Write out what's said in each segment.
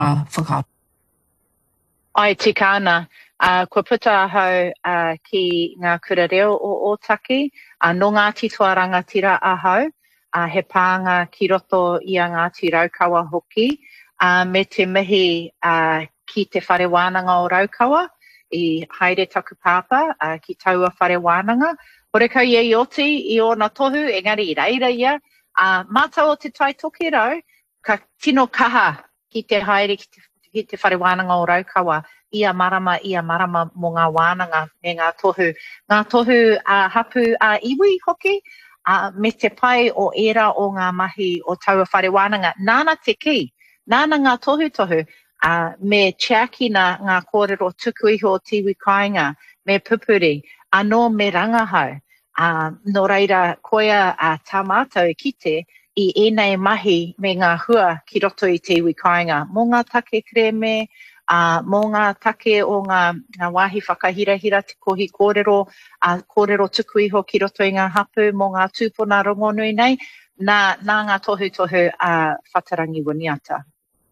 whakaaro. Ai te kāna, kua puta ahau ki ngā kura reo o Ōtaki, no Ngāti Tuarangatira ahau, he pānga ki roto i a Ngāti Raukawa hoki, me te mihi ki te whare wānanga o Raukawa, i haere taku pāpa ki taua whare wānanga. Horekau i oti i ona tohu, engari I reira ia, mātau o te tai toki rau, ka tino kaha ki te haere ki te whare wānanga o Raukawa, ia marama mo ngā wānanga me ngā tohu. Ngā tohu hapu iwi hoki, me te pai o era o ngā mahi o taua whare wānanga. Nāna te ki, nāna ngā tohu, me cheakina ngā kōrero tuku iho o tiwi kāinga, me pupuri, anō me rangahau. No reira koia tā mātou e kite I ēnei mahi me ngā hua ki roto I te iwi kāinga. Mō ngā take kreme, mō ngā take o ngā wāhi whakahirahira te kohi kōrero, kōrero tuku iho ki roto I ngā hapu, mō ngā tūpuna rongonui nei, nā ngā tohu whatarangi waniata.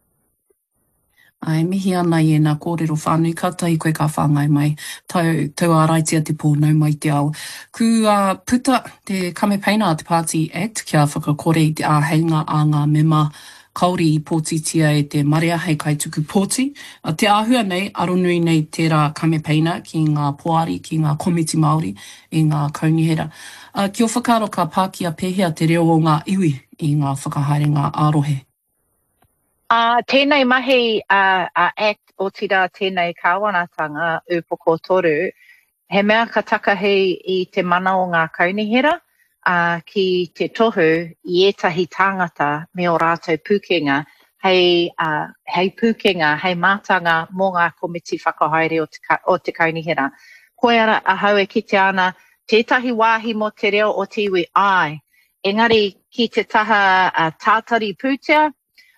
Ai, mihi ana I nā kōrero whānui, ka tai koe ka whāngai mai, tau āraitia te pōnau mai te ao. Ku puta te Kamepeina te Party Act kia whakakore I te āheinga a ngā mema Kāori I pōtitia e te Marea hei kaituku pōti. Te āhua nei, aronui nei tērā Kamepeina ki ngā poari, ki ngā komiti Māori I ngā kaunihera. Ki o whakaaro ka Pākia pēhea te reo o ngā iwi I ngā whakahaerenga ārohe. Tēnei mahi act o tira tēnei kāwanatanga upoko toru, he mea ka takahei I te mana o ngā kaunihera, ki te tohu I ētahi tāngata me o rātou pūkenga, hei pūkenga, hei mātanga mō ngā komiti whakahaere o te kaunihera. Koe ara ahau e kite ana, tētahi wāhi mo te reo o te iwi ai, engari ki te taha tātari pūtea,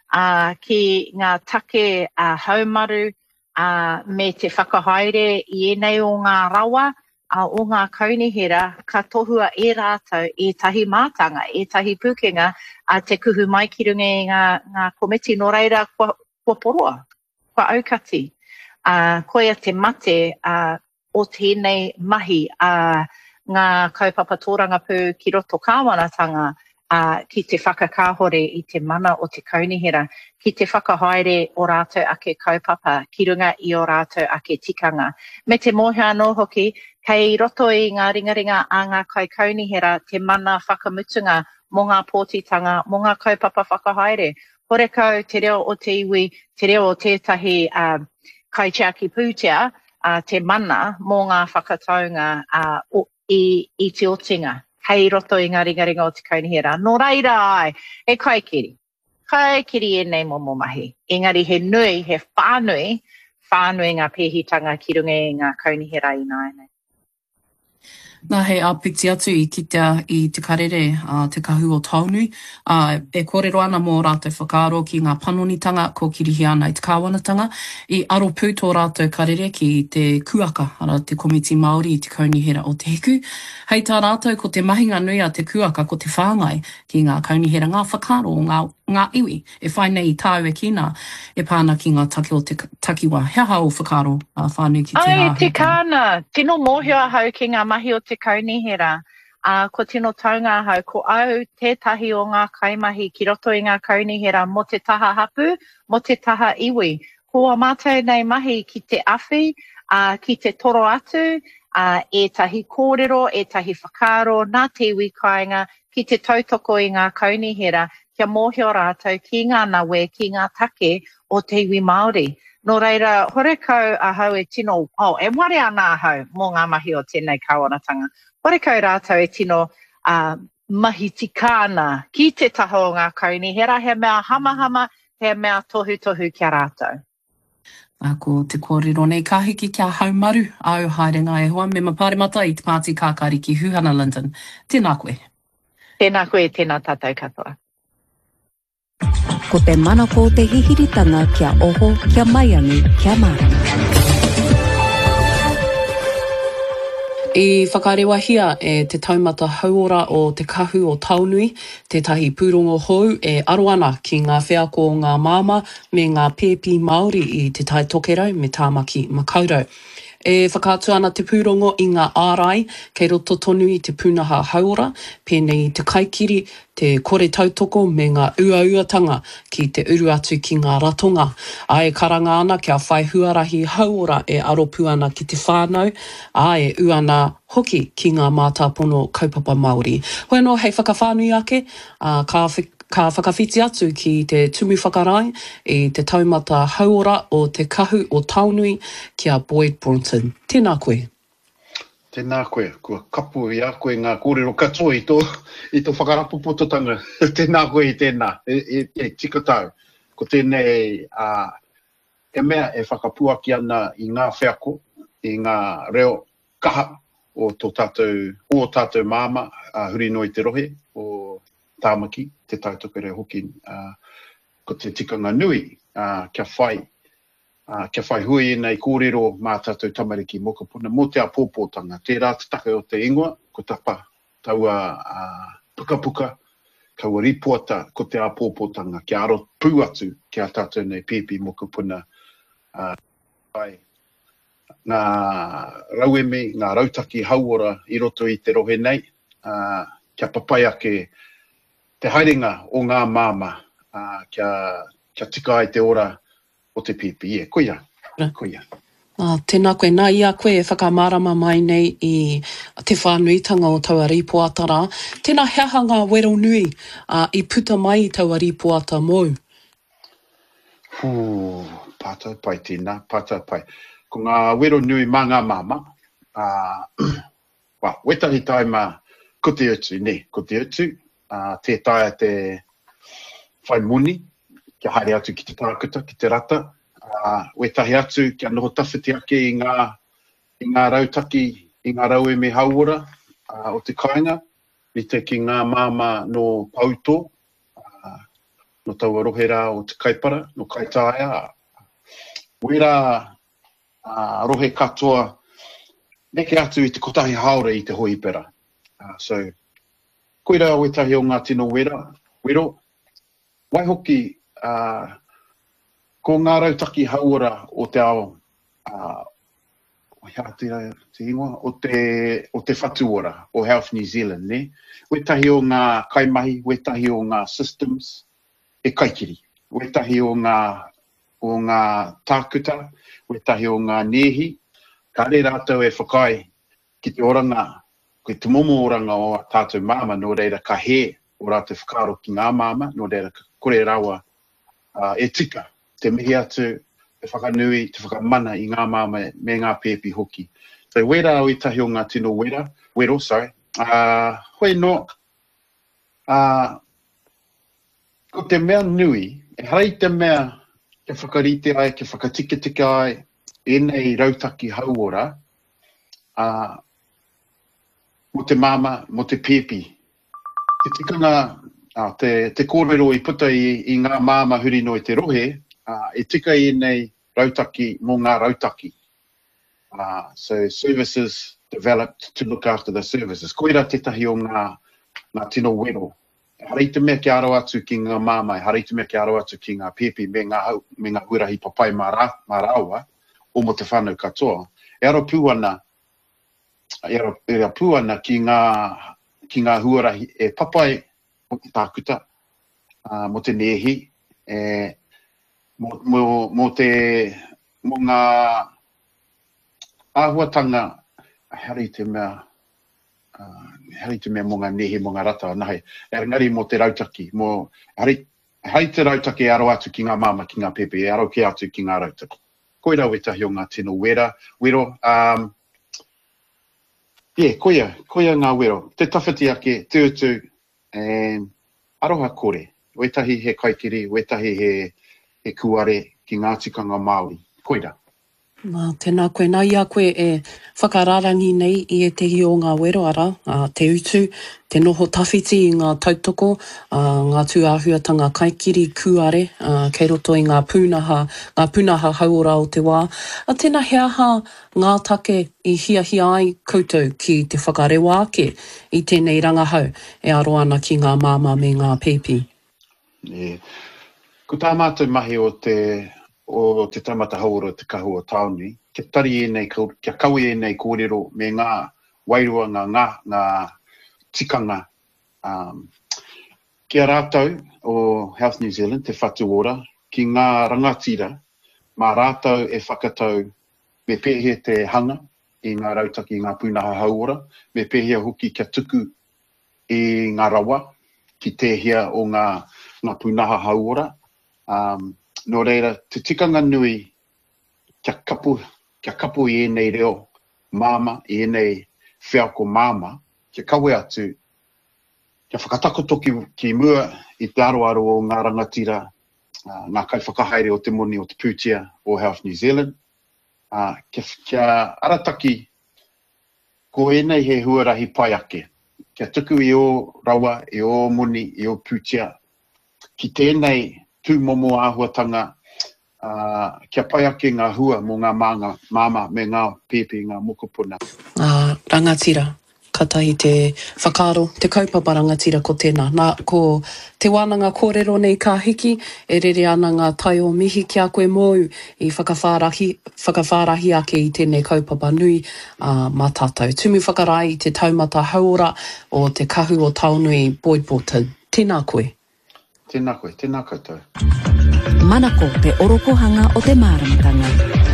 ki ngā take haumaru me te whakahaere I ēnei o ngā rawa o ngā kaunihera ka tohua e rātou ētahi mātanga, ētahi pūkenga te kuhu mai ki runga I ngā komiti no reira kua poroa, kua aukati. Koia te mate o tēnei mahi ngā kaupapa tōranga pū ki roto kāwanatanga ki te whakakāhore I te mana o te kaunihera, ki te whakahaere o rātou ake kaupapa, ki runga I o rātou ake tikanga. Me te mōhia anō hoki, kei roto I ngā ringaringa a ngā kaunihera, te mana whakamutunga mō ngā pōtitanga, mō ngā kaupapa whakahaere. Horekau te reo o te iwi, te reo o tētahi kaitiaki pūtea, te mana mō ngā whakataunga I te otinga. Hei roto I ngā ringaringa o te kaunihera. Nō reira ai, e kaikiri. Kaikiri e nei momo mahi. Engari he nui, he whānui ngā pēhitanga ki runga I ngā kaunihera I nāianei. Nā hei piti atu I kitea I te karere, te kahu o taunui. E kōrero ana mō rātou whakaaro ki ngā panonitanga ko kirihi ana I te kāwanatanga. I aro pū tō rātou karere ki te kuaka, ara te komiti Māori I te kaunihera o te hiku. Hei tā rātou ko te mahinga nui a te kuaka ko te whāngai ki ngā kaunihera, ngā whakaaro o ngā iwi. E whai nei I tāu e kina, e pāna ki ngā take o te takiwa. Hea hao whakaaro whānui ki te Ai, te kāna, tino mōhio hau ki ngā mahi o te kaunihera. Ko tino taunga hau, ko au tētahi o ngā kaimahi ki roto I ngā kaunihera mo te taha hapu, mo te taha iwi. Ko a mātou nei mahi ki te awhi, ki te toro atu, ētahi kōrero, ētahi whakaaro, nā te iwi kāinga, ki te tautoko I ngā kaunihera, kia mōhio rātou ki ngā nawe, ki ngā take o te iwi Māori. Nō reira, horekau ahau e tino, e ware ana ahau mō ngā mahi o tēnei kāwanatanga. Horekau rātou e tino mahi tikāna ki te taho o ngā kaunihera, he mea hamahama, he mea tohu kia rātou. Ko te kōrero nei, ka hiki kia haumaru au haerenga e hoa, me mapāremata I te Pāti Kākari ki Huhana Linden. Tēnā koe. Tēnā koe, tēnā tātou katoa. Ko te mana ko te hihiritanga kia oho, kia maiangi, kia marama. I whakarewahia te taumata hauora o te kahu o Taunui, tētahi pūrongo hou aroana ki ngā wheako o ngā māma me ngā pēpi Māori i te tai tokerau me tāmaki makaurau. Whakātu ana te pūrongo i ngā ārai, kei roto tonu i te pūnaha hauora, pēnei te kaikiri, te kore tautoko me ngā uauatanga ki te uru atu ki ngā ratonga. Ai karanga ana kia whai huarahi hauora aropu ana ki te whānau, ai uana hoki ki ngā mātāpono kaupapa Māori. Hoi no, hei whakawhānui ake, ka whakawhiti atu ki te tumu whakarai i te taumata hauora o te kahu o Taunui kia Boyd Bronson. Tēnā koe. Tēnā koe, kua kapu i a koe ngā kōrero katoa i tō whakarapupototanga. Tēnā koe i tēnā, tika tau. Ko tēnei, e mea e whakapuaki ana i ngā wheako, i ngā reo kaha o tātou māma, huri no i te rohe, o tāmaki, te tautokere hoki, ko te tikanga nui, kia whai hui nei kōrero mā tātou tamariki mokapuna, mō te apōpōtanga, tērā te take o te ingoa, ko tapa taua puka, kaua ripuata ko te apōpōtanga, kia aro pū atu kia tātou nei pēpi mokapuna, ngā raueme, ngā rautaki hauora i roto i te rohe nei, kia papai ake te haerenga o ngā māma, kia tika ai te ora o te pipi. Koia. Tēnā koe, nā ia koe e whakamārama mai nei i te whānuitanga o taua ripoata rā. Tēnā heahanga wero nui i puta mai i taua ripoata mou. Pātau pai tēnā, pātau pai. Ko ngā wero nui mā ngā māma, wetahi taima ko te utu, te taia te whai muni, kia haere atu ki te tākuta, ki te rata, wetahi atu kia noho tawhiti ake i ngā rautaki, i ngā raue me hauora o te kāinga, i te ki ngā māma no Pauto, no taua rohera o te kaipara, no Kaitaia, wera rohe katoa, neke atu i te kotahi haore i te hoipera. So, koira wetahi o ngā tino wero, wai hoki, ko ngā rautaki hauora o te ao, o te whatuora o Health New Zealand, ne? Wetahi o ngā kaimahi, wetahi o ngā systems, e kaikiri. Wetahi o ngā tākuta, wetahi o ngā nehi, ka re rātou e whakai ki te oranga, ki te momo oranga o tātou māma, no reira ka he o rātou whakaro ki ngā māma, no reira ka kore rawa e tika, te mihi atu, te whakanui, te whakamana i ngā māma me ngā pēpi hoki. So wera o i tahi o ngā tino wero, sorry. Hoi no, ko te mea nui, e harai te mea ke whakarite ai, ke whakatiketika ai, e nei rautaki hauora, mo te māma, mo te pēpi. Te tikanga, te kōrero i puta i ngā māma huri no i te rohe, e tika i nei rautaki mō ngā rautaki. So services developed to look after the services. Koira tetahi o ngā tino wero. Harei te mea ki aro atu ki ngā māma, harei te mea ki aro atu ki ngā pēpi me ngā hurahi papai mā rāua, o mo te whānau katoa. E aro pūana ki ngā huarahi e papai mo te tākuta, mo te nehi, mo ngā āhuatanga, harei te mea mo ngā nehi, mo ngā rata, nahe, ngari mo te rautaki, harei te rautaki e aro atu ki ngā māma, ki ngā pepe, e aro ki atu ki ngā rautaki. Koira wetahi o ngā tino wero, koia ngā wero, te tawhiti ake, te utu, aroha kore, wetahi he kaikiri, wetahi he kuare ki ngā tikanga Māori, koira. Tēnā koe, nā ia koe e whakararangi nei I e tehi o ngā wero ara, te utu, te noho tawhiti I ngā tautoko, ngā tūāhuatanga kaikiri kuare, kei roto I ngā pūnaha hauora o te wā. Tēnā he aha ngā take I hiahia ai koutou ki te whakarewa ake I tēnei rangahau e aro ana ki ngā māma me ngā pēpi. Ko tā mātou mahi o te taumata hauora te kahu o Tauni, kia tari kia kaui nei kōrero me ngā wairua ngā tikanga. Kia rātou o Health New Zealand, te whatu ora, ki ngā rangatira, mā rātou e whakatau me pēhea te hanga I ngā rautaki I ngā pūnaha hauora, me pēhea hoki kia tuku I ngā rawa, ki tēhea o ngā pūnaha hauora. Nō reira, te tikanga nui kia kapu I enei reo māma, I enei whiako māma, kia kawe atu, kia whakatakoto ki mua I te aroaro o ngā rangatira, ngā kai whakahaere o te moni o te pūtia o Health New Zealand. Kia arataki, ko enei he huarahi pai ake. Kia tuku I o rawa, I o moni, I o pūtia, ki tēnei tūmomo āhuatanga, kia pai ake ngā hua mō ngā māma me ngā pēpi ngā mokopuna. Rangatira, katahi te whakaaro, te kaupapa rangatira ko tēnā. Ko te wānanga kōrero nei ka hiki, e rere ana ngā tai o mihi ki a koe mōu I whakawhārahi ake I tēnei kaupapa nui mā tātou. Tumu whakarai I te taumata hauora o te kahu o Taunui Boipota. Tēnā koe. Tēnā koe, tēnā koutou. Manako te oropohanga o te māramatanga.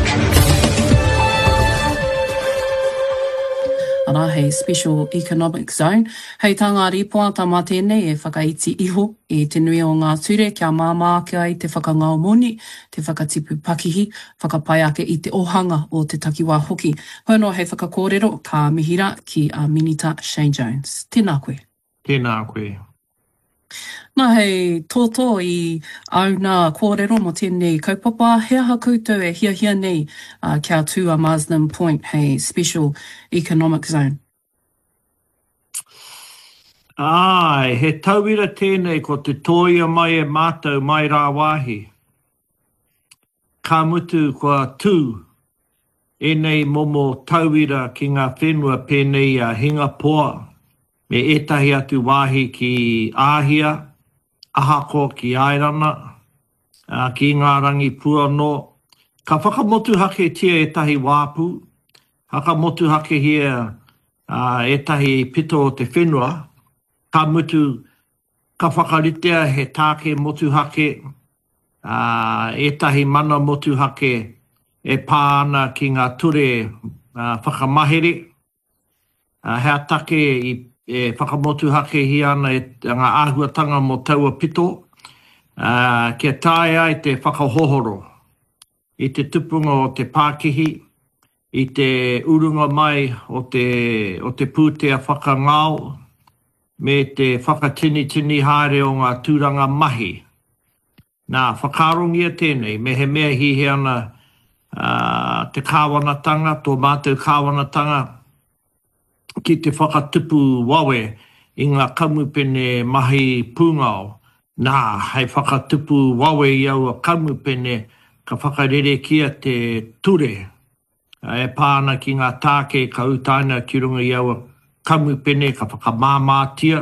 Ara, hei Special Economic Zone. Hei tā ngā ripoa tā mā tēnei e whakaiti iho I te nui o ngā ture kia māmā ake ai te whakangao moni, te whakatipu pakihi, whakapai ake I te ohanga o te takiwā hoki. Hono hei whakakōrero ka mihira ki a Minita Shane Jones. Tēnā koe. Tēnā koe. Nā hei tōtō I auna kōrero mo tēnei kaupapa, he aha koutou e hiahia nei kia tū a Marsden Point, hei Special Economic Zone. He tauira tēnei ko te tōia mai e mātou mai rā wāhi. Ka mutu kua tū enei momo tauira ki ngā whenua pēnei a Hingapoa, me etahi atu wāhi ki Āhia, Ahako ki Airana, ki ngā rangi puano. Ka whakamotu hake tia etahi wāpu, hakamotu hake hia etahi pito o te whenua, ka mutu ka whakaritea he tāke motu hake, etahi mana motu hake e pāna ki ngā ture whakamahere, hea take e whakamotu hake hi ana e ngā āhuatanga mo taua pito, kia tae ai te whakahohoro, I te tupunga o te Pākihi, I te urunga mai o te pūtea whakangao, me te whakatini haere o ngā tūranga mahi. Nā whakarongia tēnei, me he mea hihi ana te kāwanatanga, tō mātou kāwanatanga, ki te whakatupu wawe I ngā kamupene mahi pūngao. Nā, hei whakatupu wawe I aua kamupene ka whakarere kia te ture. E pāna ki ngā tāke ka utaina ki runga I aua kamupene ka whakamāmātia.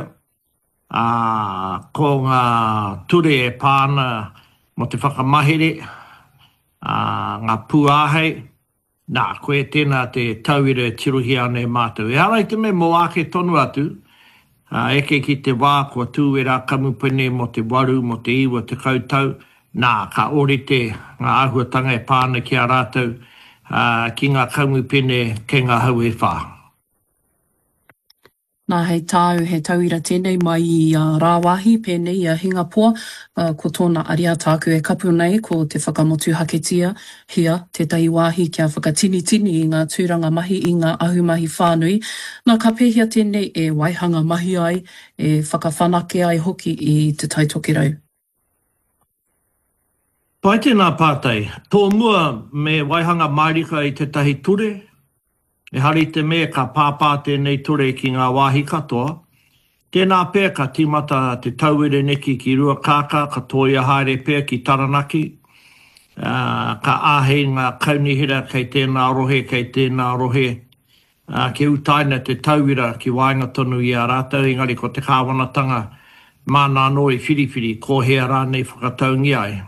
Ko ngā ture e pāna mo te whakamahere, ngā pūāhei. Nā, koe tēnā te tauira tiruhi ana e mātou. E harai te me mo ake tonu atu, eke ki te wā kua tūwera kamupene mo te waru, mo te iwa, te kautau. Nā, ka orite ngā āhuatanga e pāna ki a rātou, ki ngā kamupene ke ngā hau e whā. Nā hei tāu he tauira tēnei mai I rāwahi pēnei I Hingapoa, ko tōna aria tāku e kapu nei ko te whakamotu haketia hia tētahi wāhi kia whakatini I ngā tūranga mahi I ngā ahumahi whānui. Nā ka pēhia tēnei e waihanga mahi ai, e whakawhanake ai hoki I te taitokerau. Pai tēnā pātai, tō mua me waihanga mairika i te tahi ture, e hari te mea ka pāpā tēnei ture ki ngā wāhi katoa, tēnā pēr ka tīmata te tauere neki ki rua kāka, ka tōia haere pēr ki Taranaki, ka āhei ngā kaunihira kei tēnā rohe, ke utaina te tauira ki wainga tonu i a rātau, engari ko te kāwanatanga mānā no i whiriwhiri, ko hea rānei whakataungi ai.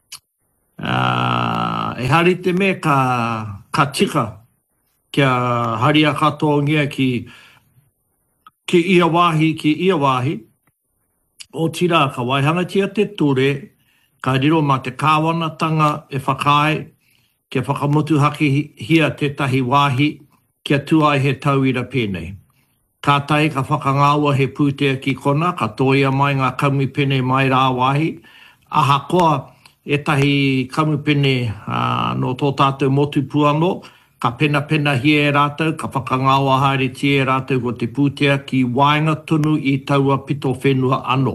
E hari te mea ka tika kia haria katoa ngia ki ia wāhi, o tira ka waihangatia te ture, ka riro ma te kāwanatanga e whakae, kia whakamotu haki hia te tahi wāhi, kia tuai he tauira pēnei. Ka tai ka whakangāua he pūtea ki kona, ka tōia mai ngā kamupene mai rā wāhi, aha koa e tahi kamupene no tō tātou motu puango, ka pena hie e rātou, ka whakangāua haere tie e rātou ko te pūtea ki wainga tunu i taua pito whenua anō.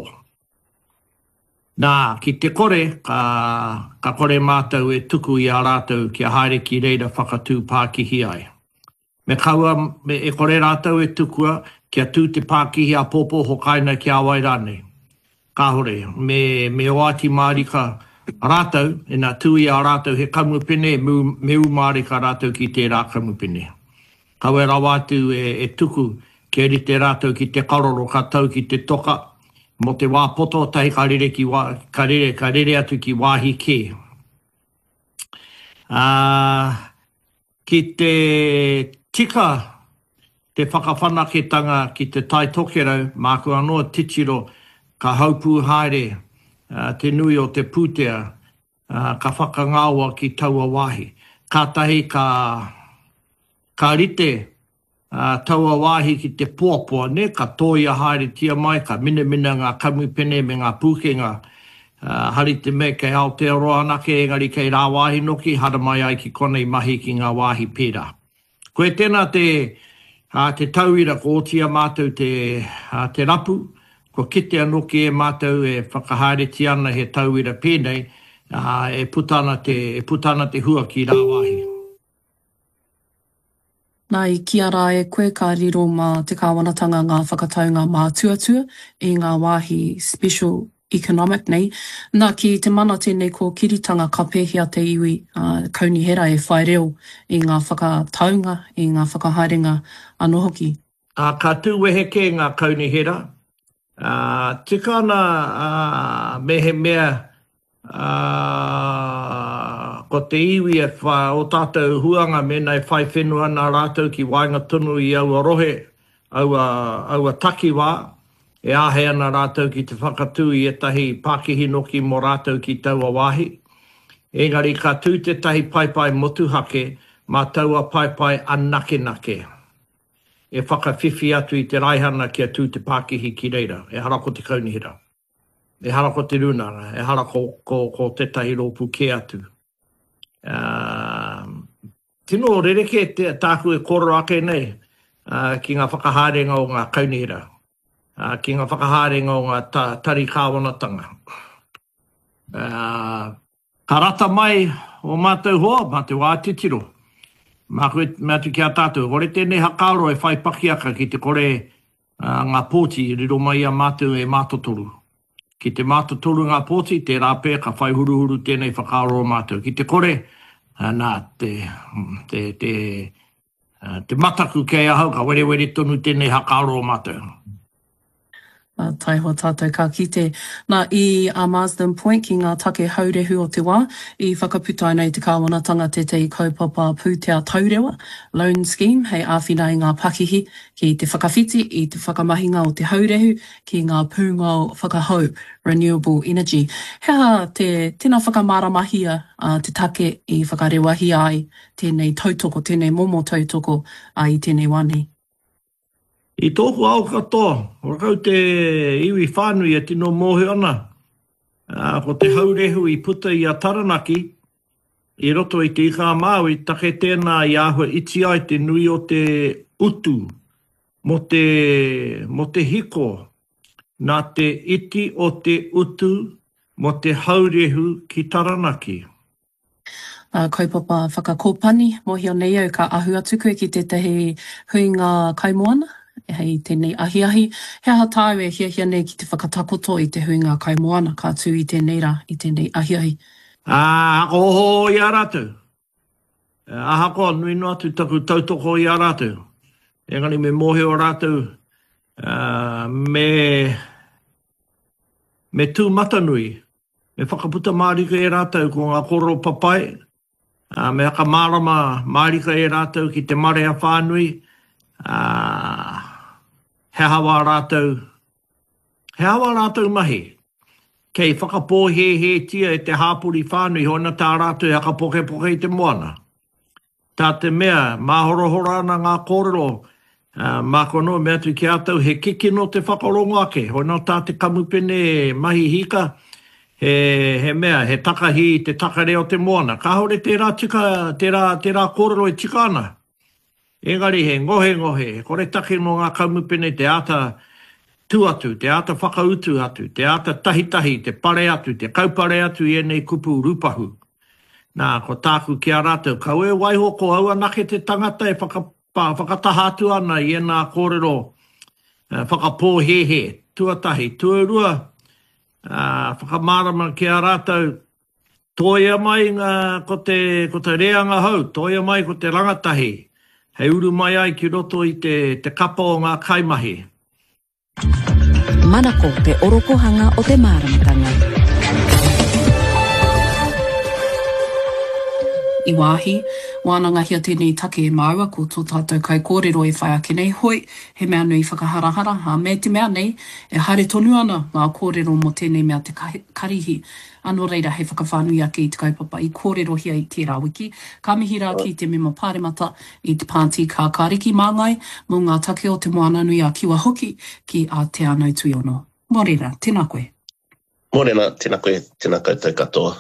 Nā, ki te kore, ka kore mātou e tuku i a rātou kia haere ki reira whakatū Pākihi ai. Me kaua e kore rātou e tukua kia tū te Pākihi a pōpō hokaina ki a Wairane. Ka hore, me oati mārika rātou, e nā tūi a rātou he kamupene, me mārika rātou ki te rā kamupene. Kaua rawātu e tuku ke ri te rātou ki te karoro ka tau ki te toka, mo te wāpoto tai ka rere atu ki wāhi ke. Ki te tika te whakawhanaketanga ki te tai tokerau, māku anoa titiro ka haupū haere, te nui o te pūtea, ka whakangāua ki taua wāhi. Ka tahi ka rite taua wāhi ki te pōpua, ne, ka tōia haere tia mai, ka mina ngā kamupene me ngā pūkenga, hari te me kei Aotearoa anake, engari kei rā wāhi noki, hara mai ai ki konei mahi ki ngā wāhi pērā. Koe tēnā te tauira ko otia mātou te rapu, ko kite anoki e mātou e whakahaere ti ana he tauira pēnei, e putana te hua ki rā wāhi. Nai, kia rā e koe ka riro mā te kāwanatanga ngā whakataunga mā tuatua i ngā wāhi special economic nei. Nā ki te mana tēnei ko kiritanga ka pēhia te iwi kaunihera e whai reo i ngā whakataunga, i ngā whakahaerenga anō hoki. Ka tūweheke ngā kaunihera. Tikana me he mea ko te iwi e o tātou huanga me nei whai whenua nā rātou ki wainga tunu i aua rohe, aua takiwā, e āhe ana rātou ki te whakatū i e tahi Pākihi noki mō rātou ki taua wāhi. Engari ka tū te tahi paipai motuhake, mā taua paipai anake. E whakawhiwhi atu i te raihana kia tū te Pākihi ki reira, e hara ko te kaunihira. E hara ko te runara, e hara ko te tahi rōpu ke atu. Tino rereke tāku e koro ake nei ki ngā whakahaerenga o ngā kaunihira. Ki ngā whakahaerenga o ngā tari kāwanatanga. Ka rata mai o mātou hoa, mā te wātitiro. Mā tu ki a tātou, kore tēnei hakaaro e whai pakiaka ki te kore ngā pōti, riro mai a mātou e mātotoru. Ki te mātotoru ngā pōti, te rāpē ka whai huruhuru tēnei whakaaro o mātou. Ki te kore, nā te mataku kei ahau, ka were tonu tēnei hakaaro o mātou. Tai hoa tātou ka kite. Nā, i a Marsden Point ki ngā take haurehu o te wā, i whakaputai nei te kāwanatanga te kaupapa pūtea taurewa, loan scheme, hei āwhina i ngā Pākihi, ki te whakawhiti i te whakamahinga o te haurehu, ki ngā pūnga o whakahau, renewable energy. Hea tēnā whakamaramahia te take i whakarewahi ai, tēnei tautoko, tēnei momo tautoko i tēnei wānei. I tōku au katoa, rakau te iwi whānui e tino mōhe ana. Ko te haurehu i puta i a Taranaki, i roto i te ika Māui, take tēnā i ahua iti ai te nui o te utu, mo te hiko, nā te iti o te utu, mo te haurehu ki Taranaki. Kaupapa whakakōpani, mohio nei au ka ahu atu koe ki tētahi huinga kaimoana, hei tēnei ahiahi. He aha tāu e hia nei ki te whakatakoto i te huinga kaimoana, ka tū i tēnei rā, i tēnei ahiahi. Hako hoho i a rātou. Aha koa nui no atu taku tautoko i a rātou. Engari me mohio rātou me tū matanui, me whakaputa mārika e rātou ko ngā koro papai, me haka mārama mārika e rātou ki te marea whānui, he hawa rātou mahi. Kei whakapōhe tia e te hāpuri whānui, hona tā rātou e haka poke i te moana. Tā te mea, māhorohora ana ngā kōrero, mākono me atu ki atau he kiki no te whakarongo ake. Hona tā te kamupene mahi hika, he mea, he takahi, te takareo te moana. Ka hore tērā kōrero e tika ana. Engari he ngohe, kore take no ngā kamupene te ata tū atu, te ata whakautu atu, te ata tahitahi, te pare atu, te kaupare atu i enei kupu rupahu. Nā, ko tāku ki a rātou, kau e waiho ko aua nake te tangata e whakatahatu ana i enā kōrero whakapōhehe, tuatahi, tuarua, whakamārama ki a rātou, toia mai ko te reanga hau, toia mai ko te rangatahi, hei uru mai ai ki roto i te kapa o ngā kaimahi. Manako te orokohanga o te māramatanga. I wāhi, wānanga hia tēnei take e maua ko tō tātou kai kōrero e whai ake nei hoi, he mea nui whakaharahara, me te mea nei, e hare tonu ana ngā kōrero mo tēnei mea te karihi. Anō reira he whakawhānui ake i te kaupapa i kōrero hia i tērā wiki. Ka mihi rā ki te mema pāremata i te pāti ka kariki māngai, mō ngā take o te moana nui a kiwa hoki ki a te anau tui ono. Mōrera, tēnā koe. Mōrena, tēnā koe, tēnā koutou katoa.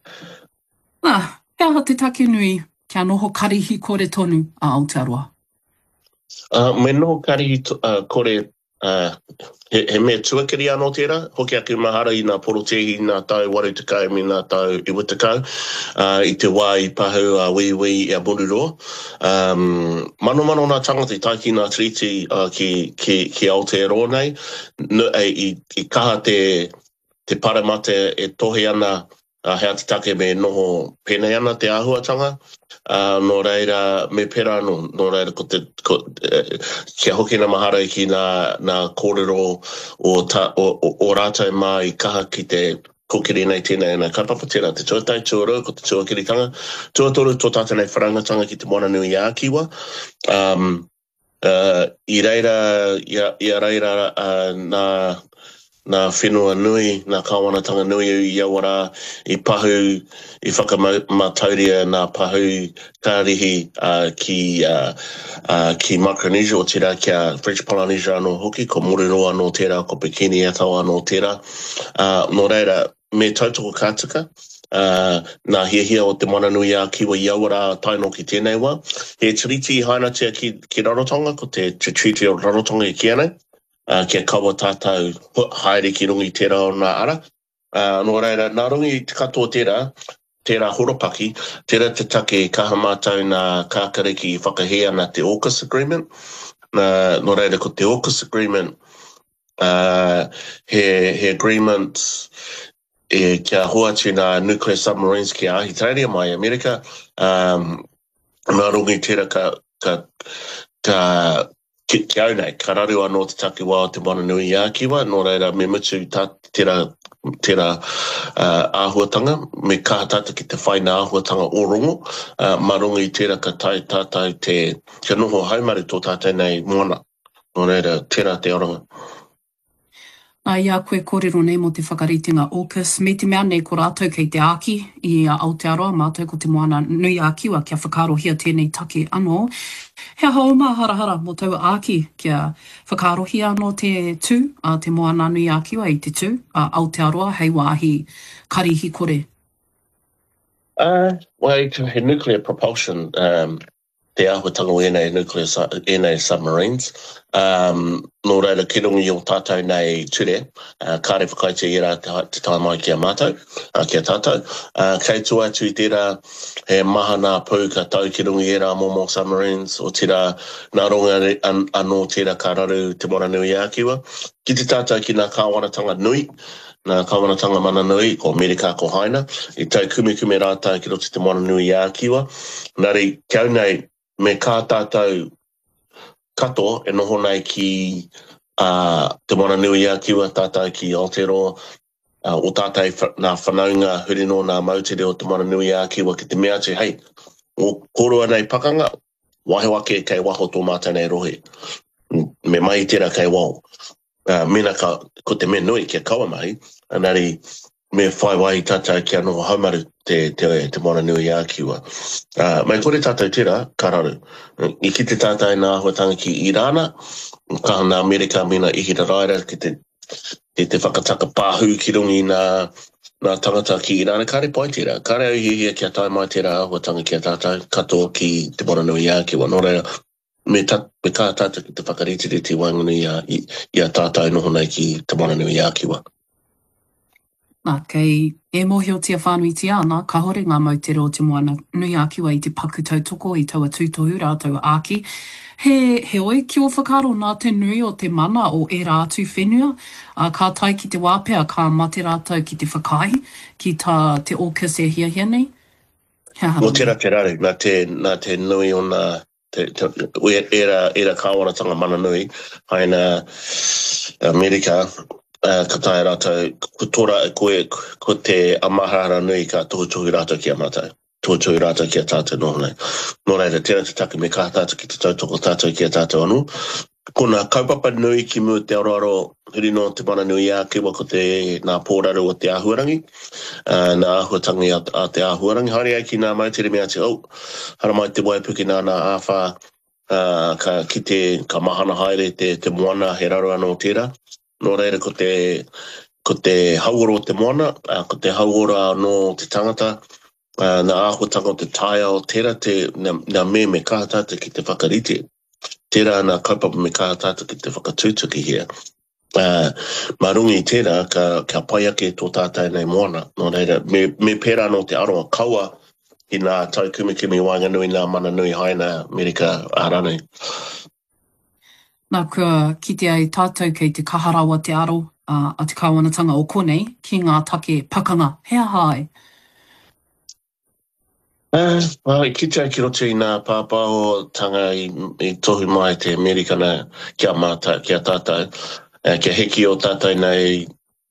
Kia ha te take nui, kia noho karihi kore tonu a Aotearoa? Me noho karihi kore he mea tuakiri anō tērā, hoki ake mahara i nā porotehi nā tau warutakau me nā tau iwatakau, i te wā i pahu a wiwi i a Mururoa. Mano nā tangata i taiki nā triti ki Aotearoa nei, i kaha te paramate e tohe ana hea te take me noho pēnei ana te āhuatanga, nō reira me pera anō, nō reira kia hoki na mahara ki nā kōrero o rātou mā i kaha ki te kokiri nei tēnei ana. Ka papa tērā te tuatai, tuarua, ko te tuakiritanga, tuatoru tō tātou nei wharangatanga ki te moana nui a kiwa. I reira nā whenua nui, nā kāwanatanga nui i awara, i pahu, i whakamatauria nā pahu kārihi ki Micronesia o tērā, kia French Polynesia anō hoki, ko Mururoa anō tērā, ko Bikini Atoll anō tērā. Nō reira, me tautoko kātuka, nā hia o te mana nui a kiwa i awara taino ki tēnei wā. He tiriti hainatia ki Rarotonga, ko te treaty o Rarotonga i ki anei. Kia kawa tātou haere ki rungi tērā o nā ara. Nō reira, nā rungi te katoa tērā horopaki, tērā te take kaha mātou nā kākariki i whakahea ana te AUKUS Agreement. Nō reira, ko te AUKUS Agreement, he agreement kia hoatu nā nuclear submarines ki Ahitereiria mai Amerika. Nā rungi tērā Kia au nei, ka raru anō te take wā o te mana nui a kiwa, nō reira me mutu tērā āhuatanga, me kaha tātou ki te whaina āhuatanga o rongo, marunga i tērā ka tai tātou te noho haumaru tō tātou nei moana. Nō reira, tērā te oranga. Ia koe kōrero nei mo te whakaritenga AUKUS, me te mea nei ko rātou kei te āki i Aotearoa, mātou ko te moana nui a kiwa kia whakarohia tēnei take anō. Hea hao mā harahara mo tau āki kia whakarohia anō te tū, te moana nui a kiwa i te tū, Aotearoa, hei wāhi karihi kore. Well, he nuclear propulsion, te āhuatanga o enei submarines. Nō reira kirungi o tātou nei ture, kāre whakaite i rā te tai mai kia mātou, kia tātou. Kei tua atu i tērā he maha nā pū ka tau kirungi i rā momo submarines, o tērā nā ronga anō tērā ka raru te mora nui ākiwa. Ki te tātou ki nā kāwanatanga nui, nā kāwanatanga mana nui, ko Amerika ko haina, i tau kume rātou ki roto te mora nui ākiwa. Nari, kiau nei, me kā tātou kato e noho nei ki te mora nui a kiwa tātou ki Aotearoa, o tātou nā whanaunga huri no nā mautere o te mora nui a kiwa ki te mea te, hei, o korua nei pakanga, wahe wake kei waho tō mātai nei rohe. Me mai tērā kei wau. Mena ko te mea nui kia kaua mai, anari me whai wai tātou kia noho haumaru te mora nui a kiwa. Mai kore tātou tērā, ka raru. I ki te tātou nā āhuatanga ki Irāna, ka nā Amerika mena ihira raira ki te whakataka pāhu ki rungi nā tangata ki Irāna. Kāre pai tērā, kāre au hihia kia tai mai tērā āhuatanga kia tātou katoa ki te mora nui a kiwa. Nō reira, me kā tātou ki te whakaritiri te wanguni i a tātou noho nei ki te mora nui a kiwa. Nā, kei e mohio tia whānui tia ana, ka hore ngā mautere o te moana nui a kiwa i te paku tautoko i taua tūtohu rātou āki. He oi ki o whakaro nā te nui o te mana o e rātu whenua, ka tai ki te wāpea, ka mate rātou ki te whakahi, ki te AUKUS e hia nei? Mo tērā te raru, nā te nui o nā era kāwanatanga mana nui, haina Amerika, ka tae rātou, ko tora e koe, ko te amahara nui ka tohutohu rātou ki a mātou. Tohutohu rātou ki a tātou noho nei. Nō reira, tērā te take me kā tātou ki te tautoko tātou ki a tātou anu. Ko nā kaupapa nui ki mua te aroaro huri no te mana nui a kiwa ko nā pōraru o te āhuarangi, nā āhuatangi a te āhuarangi. Haere ai ki nā mautere mea te au, hara mai te waipuki nā āwha, ka mahana haere te moana he raro anō tērā. Nō reira ko te hauora o te moana, ko te hauora no te tangata, nā āhuatanga o te taia o tērā nā me kātātou ki te whakarite. Tērā nā kaupapa me kātātou ki te whakatūtuki hea. Marungi tērā ka pai ake tō tātou nei moana. Nō reira, me pērā no te aroa kaua i nā tau kumikumi wainganui nā mana nui haina Amerika āranei. Nā kua kite ai tātou kei te kaharawa te aro a te kāwanatanga o konei ki ngā take pakanga. Hea hai? I kite ai ki roto i nā pāpāho tanga i tohu mai te Amerikana kia tātou. Kia heki o tātou nei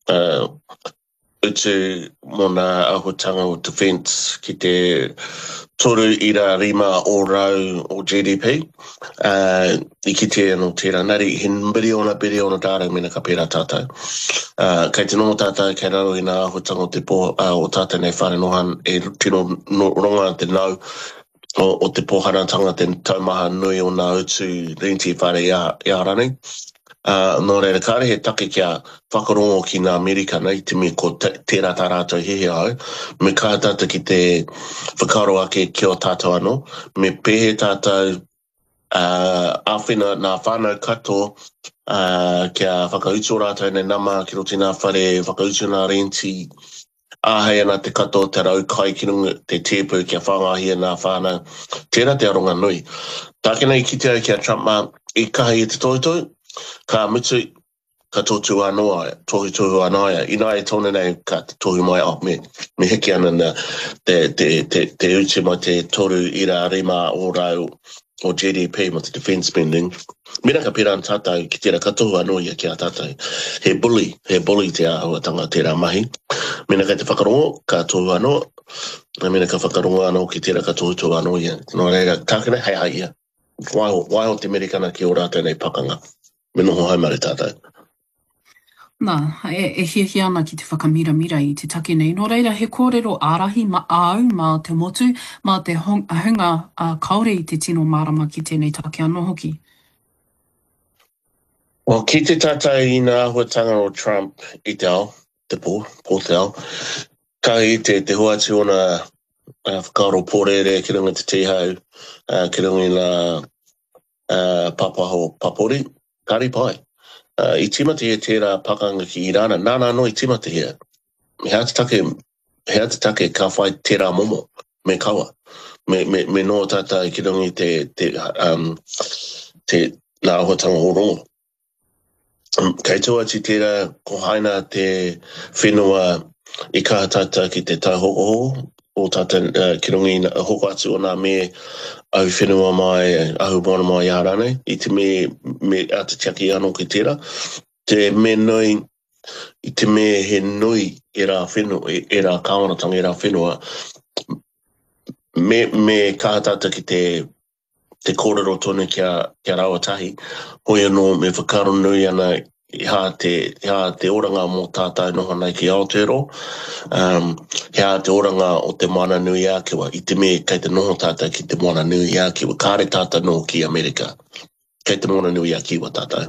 utu mō nā āhuatanga o defense ki te toru ira rima o rau o GDP. I kite anō tērā, nari he biriona tāra mena ka pērā tātou. Kei te nomo tātou kei raro i nā āhuatanga o te o tātou nei whare nohan e tino ronga te nau o te pōharatanga te taumaha nui o nā utu rinti whare i ārani. Nō reira, kāre he take kia whakarongo ki nā Amerika nei, te me ko tērā tā rātou hehe au, me kā tātou ki te whakaro ake ki o tātou anō, me pehe tātou āwhina nā whānau kato kia whakautu rātou nei nama ki roti nā whare whakautu nā renti āhei ana te kato te rau kai ki runga te tēpu kia whangahia nā whānau. Tērā te aronga nui. Tāke nei ki te au kia Trump i kahi i te toitoi, ka mutu, ka tōtu anoa, tohu anoa, ina e tōne nei ka tohu mai me heki ana te uti mai te toru ira rima o rau o GDP mo te defense spending. Mira ka pera tātou ki tērā ka tohu anoa ki a tātou. He bully te āhuatanga tērā mahi. Mena ka te whakarongo, ka tohu anoa, mena ka whakarongo anoa ki tērā ka tohu anoa. Nō reira, tākene hei ia. Waiho te Amerikana ki o rātou nei pakanga. Me noho haumare tātou. Nā, e hia ana ki te whakamira i te take nei. Nō reira, he kōrero ārahi au mā te motu, mā te hunga kaore i te tino marama ki tēnei take anō hoki. Well, ki te tātou i nā āhuatanga o Trump i te ao, te pō te ao, ka i te huatu ona whakaro pōrere ki runga te tihau, ki runga nā papaho papori, kari pai. I timata he tērā pakanga ki Irana, nāna no I timata hea. Hea te take ka whai tērā momo, me kawa. Me no tata ki runga te nā hotanga o rongo. Kei toa ti tērā ko haina te whenua I ka tata ki te tauhokoho, o tata ki rungi hoko atu o nā me au whenua mai, au moana mai I Harane, I te me ata tiaki anō ki tērā. Te me nui, I te me he nui e rā whenua, e rā kāwanatanga e rā whenua, me ka tata ki te kōrero tonu kia rawatahi, hoi anō me whakaro nui ana hea te oranga mō tātai noha nei ki Aotearoa, hea te oranga o te moana nui ākiwa, I te me kei te noho tātai ki te moana nui ākiwa, kāre tātai no ki Amerika, kei te moana nui ākiwa tātai.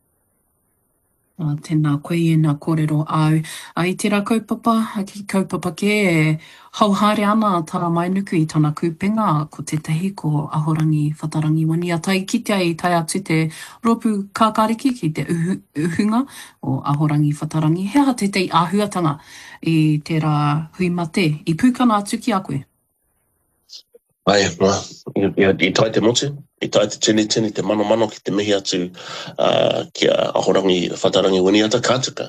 Tēnā koe I nā kōrero au. I tērā kaupapa, ki kaupapa ke e hauhare ana tara mai nuku I tana kūpenga ko tētahi ko ahorangi whatarangi wani. A tai kite ai tai atu te ropu kākāriki ki te uhunga o ahorangi whatarangi. Hea tētei āhuatanga I tērā hui mate. I pūkana atu ki a koe? Ai, I tai te motu, I tai te tini te mano ki te mihi atu ki a ahorangi whatarangi wini ata kātika.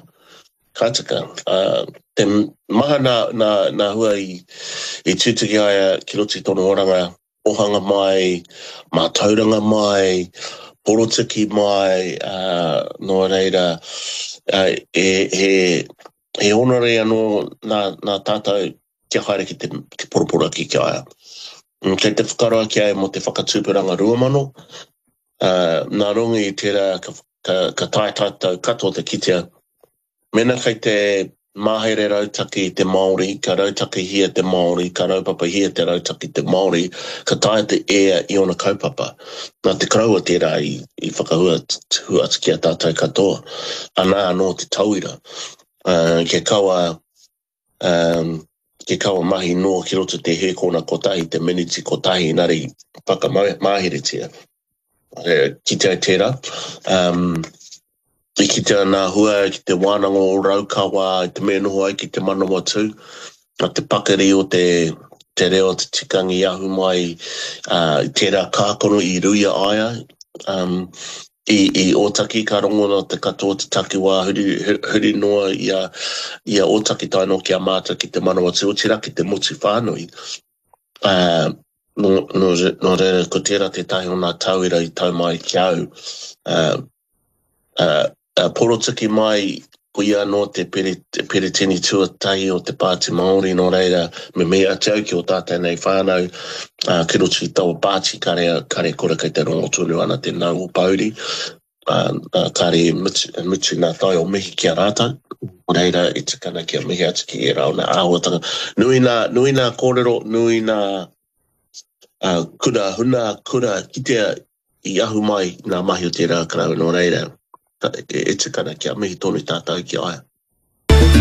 Te maha nā hua I tūtuki aia ki roti tono oranga, ohanga mai, mātauranga mai, porotiki mai, no reira, he onore anō nā tātou kia haere ki poropora ki aia. Kei te whakaroa ki ai mo te whakatūpuranga ruamano, nā rongi I tērā ka tai tātou katoa te kitea. Mena kei te māhere rautaki te Māori, ka rautaki hia te Māori, ka raupapa hia te rautaki te Māori, ka tai te ea I ona kaupapa. Nā te kraua tērā I whakahua ki a tātou katoa. Anā anō te tauira. Ke kawa mahi noa ki roto te he kona kotahi, te miniti kotahi, nari whakamaheretia. Ki te tērā. I ki te nā hua, ki te wānanga o raukawa, I te mea noho ai ki te manawa tū. A te pakari o te reo te tikangi ahu mai, tērā kākono I ruia aia. I otaki ka rongo no te katoa te takiwā huri noa ia otaki taino ki a māta ki te manawa tū, o tira ki te muti whānui. No reira, ko tērā te tahi o nā tauira I tau mai ki au. Porotiki mai ko ia no te peretini tuatahi o te Pāti Māori no reira me mea tau ki o tātai nei whānau ki roto I tau Pāti kare kora kei te rongo tūnu ana te nau o Pauri kare mutu nā tai o mihi ki a rātau o reira I te kana ki a mihi atu ki e rau nā āhuatanga nui nā kōrero nui nā kura kitea I ahu mai nā mahi o te rā karau no reira E te kana ki a mihi tonu tātou ki aia.